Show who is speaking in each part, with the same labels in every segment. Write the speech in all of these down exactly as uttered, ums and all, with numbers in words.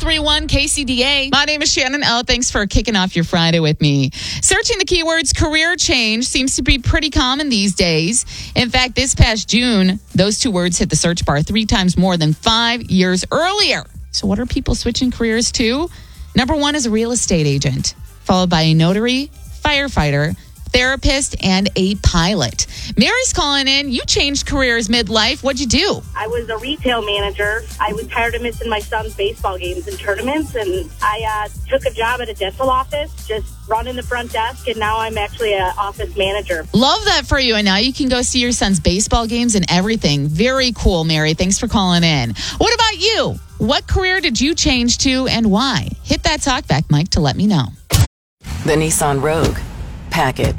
Speaker 1: three one K C D A. My name is Shannon O. Thanks for kicking off your Friday with me. Searching the keywords career change seems to be pretty common these days. In fact, this past June, those two words hit the search bar three times more than five years earlier. So what are people switching careers to? Number one is a real estate agent, followed by a notary, firefighter, therapist, and a pilot. Mary's calling in. You changed careers midlife. What'd you do?
Speaker 2: I was a retail manager. I was tired of missing my son's baseball games and tournaments, and I uh, took a job at a dental office, just running the front desk, and now I'm actually an office manager.
Speaker 1: Love that for you, and now you can go see your son's baseball games and everything. Very cool, Mary. Thanks for calling in. What about you? What career did you change to and why? Hit that talkback mic to let me know.
Speaker 3: The Nissan Rogue. Pack it.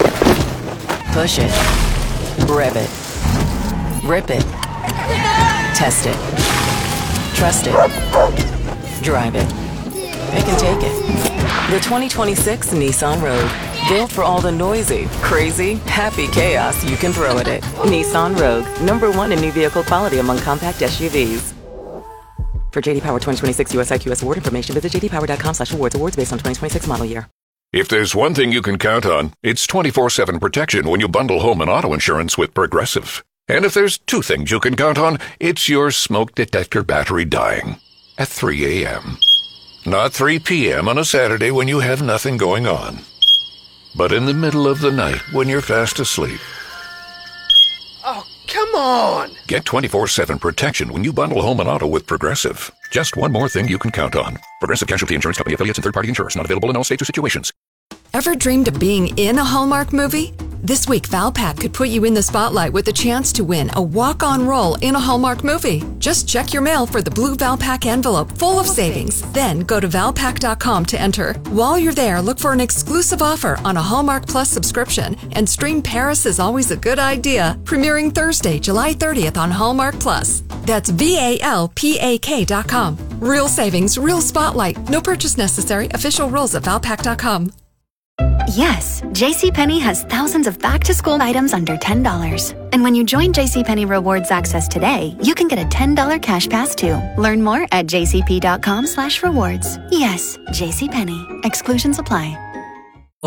Speaker 3: Push it. Rev it. Rip it. Test it. Trust it. Drive it. Pick and take it. The twenty twenty-six Nissan Rogue. Built for all the noisy, crazy, happy chaos you can throw at it. Nissan Rogue. Number one in new vehicle quality among compact S U Vs. For J D Power twenty twenty-six U S I Q S award information, visit j d power dot com slash awards. Awards based on twenty twenty-six model year.
Speaker 4: If there's one thing you can count on, it's twenty-four seven protection when you bundle home and auto insurance with Progressive. And if there's two things you can count on, it's your smoke detector battery dying at three a.m. Not three p.m. on a Saturday when you have nothing going on, but in the middle of the night when you're fast asleep.
Speaker 5: Oh, come on!
Speaker 4: Get twenty-four seven protection when you bundle home and auto with Progressive. Just one more thing you can count on. Progressive Casualty Insurance Company affiliates and third-party insurers. Not available in all states or situations.
Speaker 6: Ever dreamed of being in a Hallmark movie? This week, Valpak could put you in the spotlight with a chance to win a walk-on role in a Hallmark movie. Just check your mail for the blue Valpak envelope full of savings. Then go to valpak dot com to enter. While you're there, look for an exclusive offer on a Hallmark Plus subscription and stream Paris is Always a Good Idea, premiering Thursday, July thirtieth on Hallmark Plus. That's V A L P A K dot com. Real savings, real spotlight. No purchase necessary. Official rules at valpak dot com.
Speaker 7: Yes, JCPenney has thousands of back-to-school items under ten dollars. And when you join JCPenney Rewards Access today, you can get a ten dollars cash pass too. Learn more at j c p dot com slash rewards. Yes, JCPenney. Exclusions apply.